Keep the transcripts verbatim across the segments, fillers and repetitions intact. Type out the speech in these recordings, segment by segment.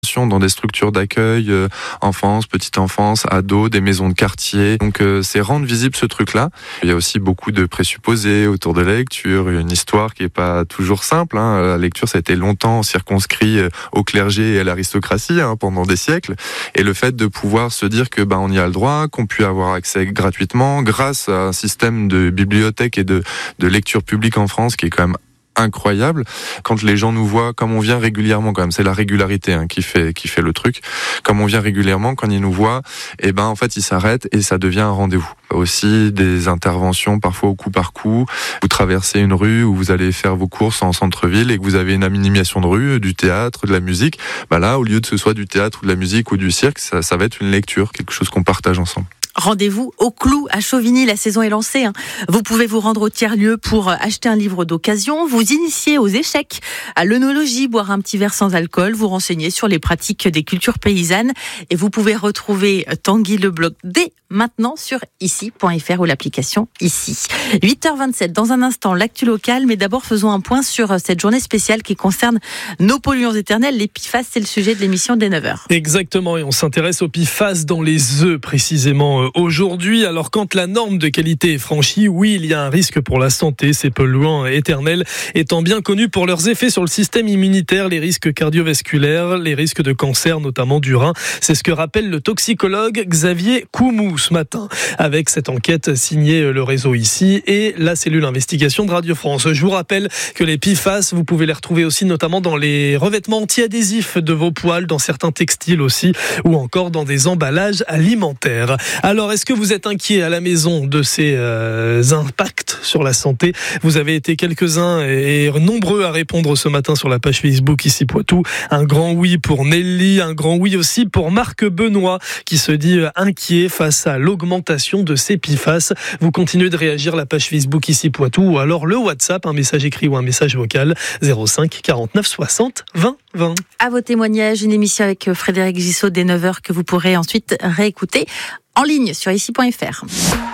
intervention dans des structures d'accueil, euh, enfance, petite enfance, ados, des maisons de quartier. Donc euh, c'est rendre visible ce truc-là. Il y a aussi beaucoup de présupposés autour de la lecture, une histoire qui est pas toujours simple. Hein. La lecture, ça a été longtemps circonscrit au clergé et à l'aristocratie hein, pendant des siècles. Et le fait de pouvoir se dire que ben on y a le droit, qu'on puisse avoir accès gratuitement grâce à un système de bibliothèque et de, de lecture publique en France qui est quand même incroyable. Quand les gens nous voient, comme on vient régulièrement, quand même, c'est la régularité hein, qui fait qui fait le truc. Comme on vient régulièrement, quand ils nous voient, et ben en fait ils s'arrêtent et ça devient un rendez-vous. Aussi des interventions parfois au coup par coup. Vous traversez une rue où vous allez faire vos courses en centre-ville et que vous avez une animation de rue, du théâtre, de la musique. Ben là, au lieu de ce soit du théâtre ou de la musique ou du cirque, ça, ça va être une lecture, quelque chose qu'on partage ensemble. Rendez-vous au Clou à Chauvigny, la saison est lancée. Hein. Vous pouvez vous rendre au tiers-lieu pour acheter un livre d'occasion, vous initier aux échecs, à l'œnologie, boire un petit verre sans alcool, vous renseigner sur les pratiques des cultures paysannes et vous pouvez retrouver Tanguy le blog dès maintenant sur ici point f r ou l'application Ici. huit heures vingt-sept, dans un instant, l'actu locale, mais d'abord faisons un point sur cette journée spéciale qui concerne nos polluants éternels. Les P F A S, c'est le sujet de l'émission dès neuf heures. Exactement, et on s'intéresse aux P F A S dans les œufs précisément aujourd'hui. Alors quand la norme de qualité est franchie, oui, il y a un risque pour la santé, ces polluants éternels étant bien connus pour leurs effets sur le système immunitaire, les risques cardiovasculaires, les risques de cancer, notamment du rein. C'est ce que rappelle le toxicologue Xavier Coumou ce matin, avec cette enquête signée le réseau Ici et la cellule investigation de Radio France. Je vous rappelle que les P F A S, vous pouvez les retrouver aussi notamment dans les revêtements anti-adhésifs de vos poêles, dans certains textiles aussi, ou encore dans des emballages alimentaires. Alors, est-ce que vous êtes inquiet à la maison de ces euh, impacts sur la santé ? Vous avez été quelques-uns et nombreux à répondre ce matin sur la page Facebook Ici Poitou. Un grand oui pour Nelly, un grand oui aussi pour Marc Benoît qui se dit inquiet face à l'augmentation de ces P F A S. Vous continuez de réagir, la page Facebook Ici Poitou ou alors le WhatsApp, un message écrit ou un message vocal zéro cinq quarante-neuf soixante vingt vingt. À vos témoignages, une émission avec Frédéric Gissot dès neuf heures que vous pourrez ensuite réécouter en ligne sur ici point f r.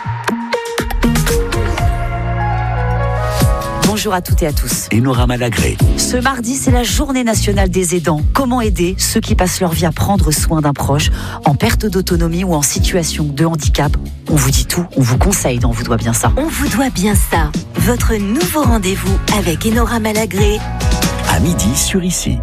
Bonjour à toutes et à tous. Enora Malagré. Ce mardi, c'est la journée nationale des aidants. Comment aider ceux qui passent leur vie à prendre soin d'un proche, en perte d'autonomie ou en situation de handicap ? On vous dit tout, on vous conseille dans On vous doit bien ça. On vous doit bien ça. Votre nouveau rendez-vous avec Enora Malagré. À midi sur Ici.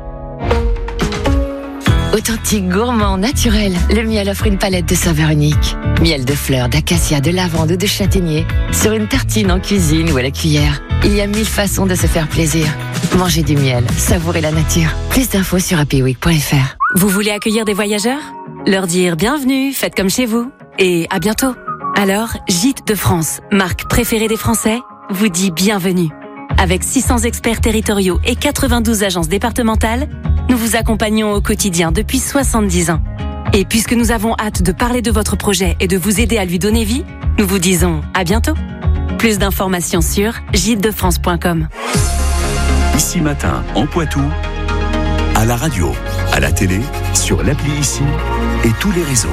Authentique, gourmand, naturel, le miel offre une palette de saveurs uniques. Miel de fleurs, d'acacia, de lavande ou de châtaignier. Sur une tartine, en cuisine ou à la cuillère. Il y a mille façons de se faire plaisir. Mangez du miel, savourez la nature. Plus d'infos sur happy week point f r. Vous voulez accueillir des voyageurs ? Leur dire bienvenue, faites comme chez vous. Et à bientôt. Alors, Gîtes de France, marque préférée des Français, vous dit bienvenue. Avec six cents experts territoriaux et quatre-vingt-douze agences départementales, nous vous accompagnons au quotidien depuis soixante-dix ans. Et puisque nous avons hâte de parler de votre projet et de vous aider à lui donner vie, nous vous disons à bientôt. Plus d'informations sur gîtes de france point com. Ici Matin, en Poitou, à la radio, à la télé, sur l'appli Ici et tous les réseaux.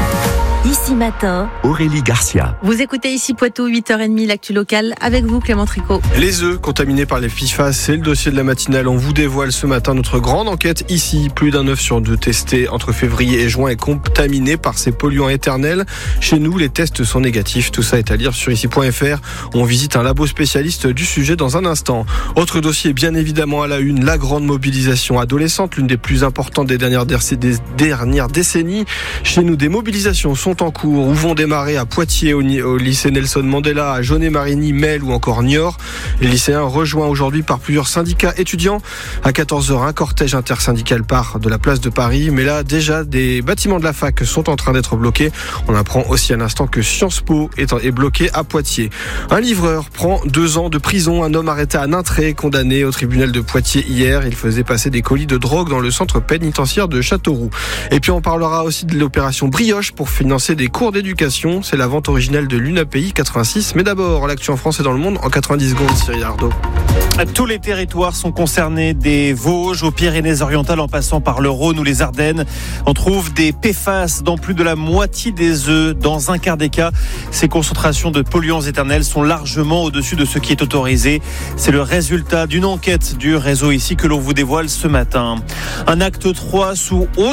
Ici Matin, Aurélie Garcia. Vous écoutez Ici Poitou, huit heures trente, l'actu locale, avec vous Clément Tricot. Les œufs contaminés par les P F A S, c'est le dossier de la matinale. On vous dévoile ce matin notre grande enquête. Ici, plus d'un œuf sur deux testé entre février et juin est contaminé par ces polluants éternels. Chez nous, les tests sont négatifs. Tout ça est à lire sur ici point f r. On visite un labo spécialiste du sujet dans un instant. Autre dossier, bien évidemment à la une, la grande mobilisation adolescente, l'une des plus importantes des dernières, des dernières décennies. Chez nous, des mobilisations sont en cours ou vont démarrer à Poitiers, au, au lycée Nelson Mandela, à Jaunet-Marigny, Mel ou encore Niort. Les lycéens rejoints aujourd'hui par plusieurs syndicats étudiants. À quatorze heures, un cortège intersyndical part de la place de Paris. Mais là, déjà, des bâtiments de la fac sont en train d'être bloqués. On apprend aussi à l'instant que Sciences Po est, est bloqué à Poitiers. Un livreur prend deux ans de prison. Un homme arrêté à Nintré, condamné au tribunal de Poitiers hier. Il faisait passer des colis de drogue dans le centre pénitentiaire de Châteauroux. Et puis on parlera aussi de l'opération Brioche pour financer des cours d'éducation. C'est la vente originale de l'U N A P I quatre-vingt-six. Mais d'abord, l'actu en France et dans le monde en quatre-vingt-dix secondes, Cyril Ardo. Tous les territoires sont concernés, des Vosges aux Pyrénées-Orientales en passant par le Rhône ou les Ardennes. On trouve des P F A S dans plus de la moitié des œufs. Dans un quart des cas, ces concentrations de polluants éternels sont largement au-dessus de ce qui est autorisé. C'est le résultat d'une enquête du réseau Ici que l'on vous dévoile ce matin. Un acte trois sous haute